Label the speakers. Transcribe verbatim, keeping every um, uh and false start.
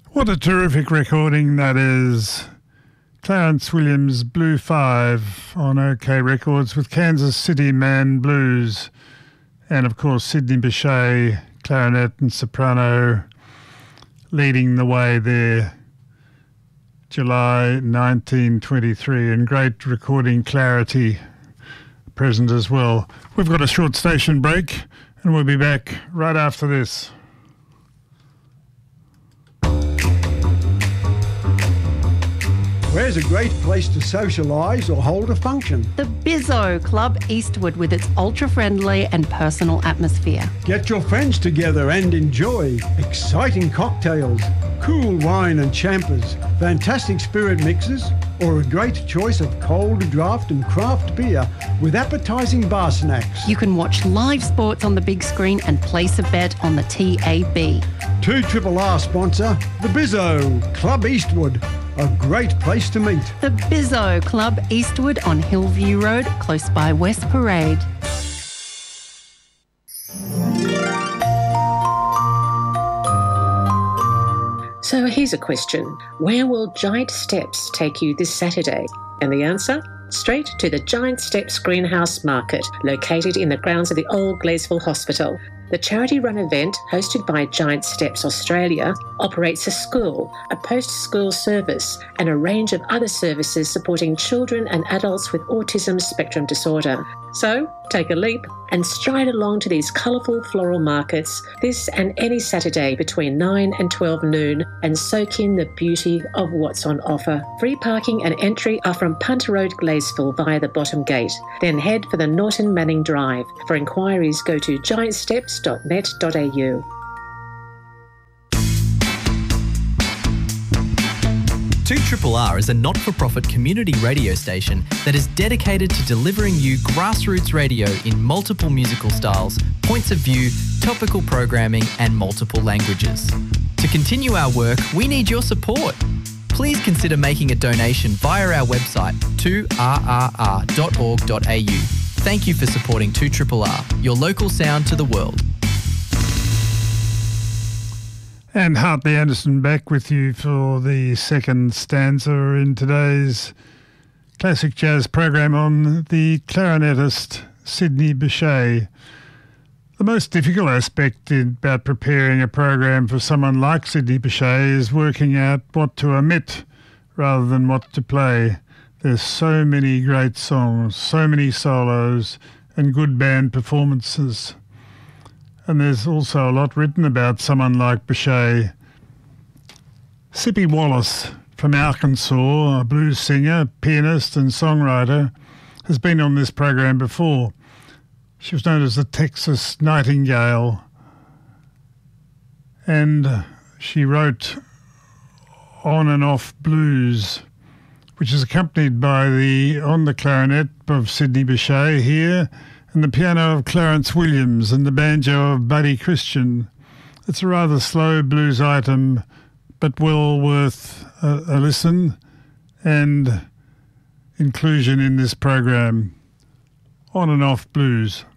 Speaker 1: What a terrific recording that is. Clarence Williams, Blue Five on OK Records with Kansas City Man Blues. And of course, Sidney Bechet, clarinet and soprano, leading the way there. July nineteen twenty-three, and great recording clarity present as well. We've got a short station break, and we'll be back right after this.
Speaker 2: Where's a great place to socialise or hold a function?
Speaker 3: The Bizzo Club Eastwood, with its ultra-friendly and personal atmosphere.
Speaker 2: Get your friends together and enjoy exciting cocktails, cool wine and champers, fantastic spirit mixes, or a great choice of cold draft and craft beer with appetising bar snacks.
Speaker 3: You can watch live sports on the big screen and place a bet on the T A B.
Speaker 2: two R R sponsor, the Bizzo Club Eastwood. A great place to meet.
Speaker 3: The Bizzo Club Eastwood on Hillview Road, close by West Parade.
Speaker 4: So here's a question. Where will Giant Steps take you this Saturday? And the answer? Straight to the Giant Steps Greenhouse Market, located in the grounds of the old Gleysville Hospital. The charity-run event, hosted by Giant Steps Australia, operates a school, a post-school service, and a range of other services supporting children and adults with autism spectrum disorder. So, take a leap and stride along to these colourful floral markets this and any Saturday between nine and twelve noon and soak in the beauty of what's on offer. Free parking and entry are from Punter Road, Gleysville via the bottom gate. Then head for the Norton Manning Drive. For inquiries, go to giant steps dot net dot a u.
Speaker 5: two R R R is a not-for-profit community radio station that is dedicated to delivering you grassroots radio in multiple musical styles, points of view, topical programming and multiple languages. To continue our work, we need your support. Please consider making a donation via our website, two r r r dot org dot a u. Thank you for supporting two R R R, your local sound to the world.
Speaker 1: And Hartley Anderson back with you for the second stanza in today's classic jazz program on the clarinetist Sidney Bechet. The most difficult aspect about preparing a program for someone like Sidney Bechet is working out what to omit rather than what to play. There's so many great songs, so many solos and good band performances. And there's also a lot written about someone like Bechet. Sippy Wallace from Arkansas, a blues singer, pianist and songwriter, has been on this program before. She was known as the Texas Nightingale, and she wrote On and Off Blues, which is accompanied by the on the clarinet of Sidney Bechet here, and the piano of Clarence Williams and the banjo of Buddy Christian. It's a rather slow blues item, but well worth a, a listen and inclusion in this program. On and Off Blues.